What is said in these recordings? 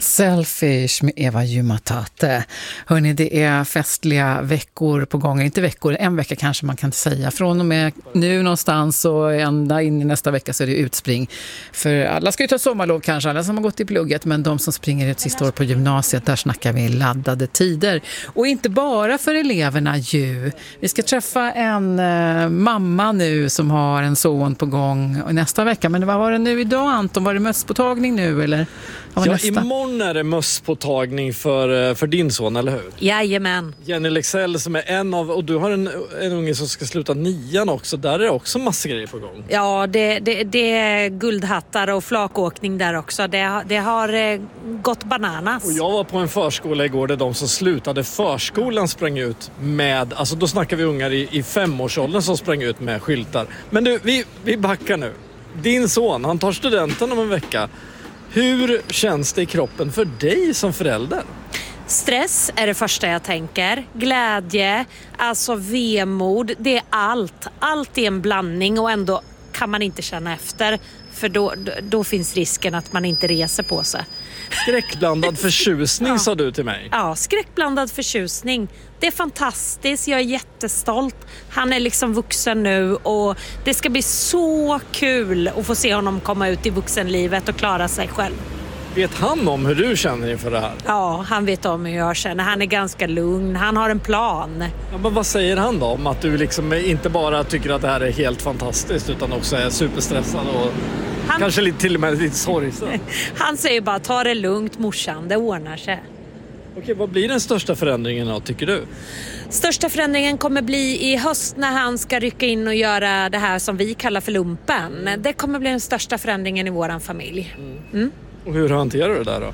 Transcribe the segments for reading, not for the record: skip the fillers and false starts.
Selfish med Eva Jumatate. Hörrni, det är festliga veckor på gång. Inte veckor, en vecka kanske man kan säga. Från och med nu någonstans och ända in i nästa vecka så är det utspring. För alla ska ju ta sommarlov kanske, alla som har gått i plugget. Men de som springer ut sista år på gymnasiet, där snackar vi laddade tider. Och inte bara för eleverna ju. Vi ska träffa en mamma nu som har en son på gång nästa vecka. Men vad var det nu idag, Anton? Var det mösspåtagning nu eller? Ja, imorgon är det mösspåtagning för din son, eller hur? Jajamän. Jenny Lexell som är en av, och du har en unge som ska sluta 9 också, där är det också massa grejer på gång. Ja, det är guldhattar och flakåkning där också. Det har gått bananas. Och jag var på en förskola igår där de som slutade förskolan sprang ut med, alltså då snackar vi ungar i 5-årsåldern som sprang ut med skyltar. Men du, vi backar nu. Din son, han tar studenten om en vecka. Hur känns det i kroppen för dig som förälder? Stress är det första jag tänker. Glädje, alltså vemod. Det är allt. Allt är en blandning och ändå kan man inte känna efter. För då finns risken att man inte reser på sig. Skräckblandad förtjusning ja. Sa du till mig. Ja, skräckblandad förtjusning. Det är fantastiskt, jag är jättestolt. Han är liksom vuxen nu och det ska bli så kul att få se honom komma ut i vuxenlivet och klara sig själv. Vet han om hur du känner inför det här? Ja, han vet om hur jag känner. Han är ganska lugn, han har en plan. Ja, men vad säger han då om att du liksom inte bara tycker att det här är helt fantastiskt utan också är superstressad och kanske till och med lite sorgsen? Han säger bara, ta det lugnt morsan, det ordnar sig. Okej, vad blir den största förändringen då, tycker du? Största förändringen kommer bli i höst när han ska rycka in och göra det här som vi kallar för lumpen. Det kommer bli den största förändringen i våran familj. Mm. Och hur hanterar du det där då?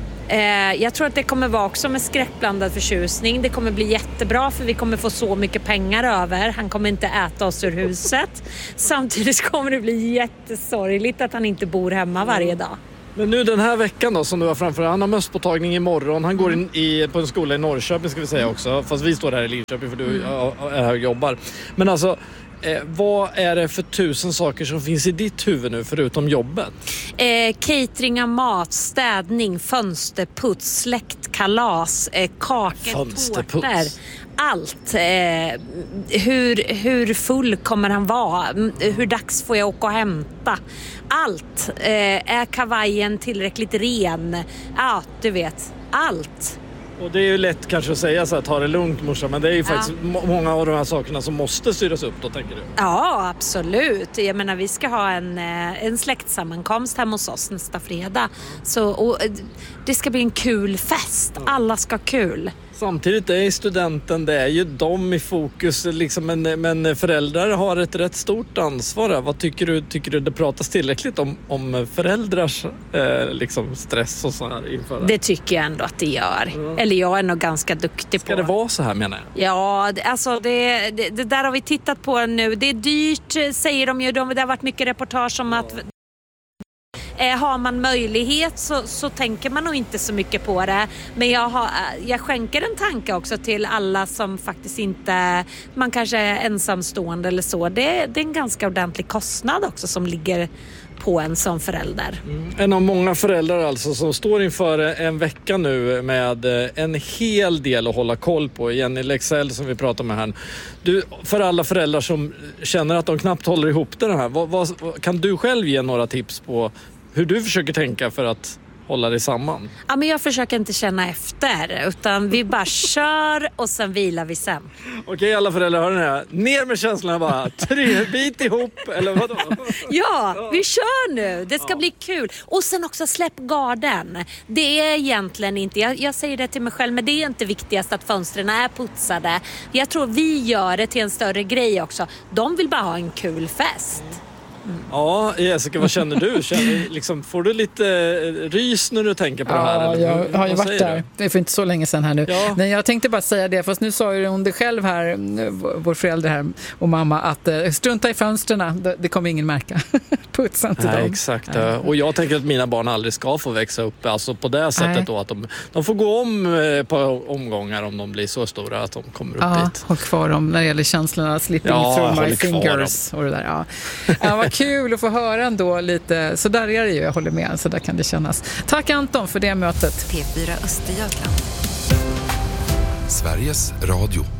Jag tror att det kommer vara också med skräckblandad förtjusning. Det kommer bli jättebra för vi kommer få så mycket pengar över. Han kommer inte äta oss ur huset. Samtidigt kommer det bli jättesorgligt att han inte bor hemma varje dag. Men nu den här veckan då som du har framför dig, han har mösspåtagning imorgon. Han går in på en skola i Norrköping ska vi säga också. Fast vi står här i Linköping för du är här och jobbar. Men alltså, vad är det för 1000 saker som finns i ditt huvud nu förutom jobbet? Catering av mat, städning, fönsterputs, släktkalas, kakor, tårtor. Allt. Hur full kommer han vara? Hur dags får jag åka och hämta? Allt. Är kavajen tillräckligt ren? Ja, du vet. Allt. Och det är ju lätt kanske att säga så här, ta det lugnt morsan, men det är ju faktiskt många av de här sakerna som måste styras upp då, tänker du? Ja, absolut. Jag menar, vi ska ha en släktsammankomst hemma hos oss nästa fredag. Och det ska bli en kul fest. Alla ska ha kul. Samtidigt är studenten, det är ju de i fokus liksom, men föräldrar har ett rätt stort ansvar. Vad tycker du det pratas tillräckligt om föräldrars liksom stress och så här inför det? Det tycker jag ändå att det gör. Eller jag är nog ganska duktig på. Ska det vara så här, menar jag? Ja, alltså det där har vi tittat på nu. Det är dyrt, säger de ju. Det har varit mycket reportage om att har man möjlighet så tänker man nog inte så mycket på det. Men jag skänker en tanke också till alla som faktiskt inte, man kanske är ensamstående eller så. Det är en ganska ordentlig kostnad också som ligger på en som förälder. En av många föräldrar alltså som står inför en vecka nu med en hel del att hålla koll på. Jenny Lexell som vi pratar med här. Du, för alla föräldrar som känner att de knappt håller ihop det här, kan du själv ge några tips på hur du försöker tänka för att hålla dig samman? Ja, men jag försöker inte känna efter, utan vi bara kör och sen vilar vi sen. Okej, alla föräldrar hör den här. Ner med känslorna bara. Bit ihop, eller vadå? Ja, vi kör nu. Det ska bli kul. Och sen också släpp garden. Det är egentligen inte, jag säger det till mig själv, men det är inte viktigast att fönstren är putsade. Jag tror vi gör det till en större grej också. De vill bara ha en kul fest. Ja, Jessica, vad känner du? Får du lite rys när du tänker på det här? Ja, eller? jag har ju varit där. Det är för inte så länge sedan här nu. Ja. Nej, jag tänkte bara säga det, fast nu sa ju hon det själv här, vår förälder här och mamma, att strunta i fönstren, det kommer ingen märka. Putsa inte dem. Exakt. Nej. Och jag tänker att mina barn aldrig ska få växa upp alltså på det sättet då, att de får gå om på omgångar om de blir så stora att de kommer upp dit. Ja, håll kvar dem när det gäller känslorna, slipping through my fingers och det där. Ja, vad kul att få höra ändå lite. Så där är det ju, jag håller med. Så där kan det kännas. Tack Anton för det mötet. P4 Östergötland. Sveriges Radio.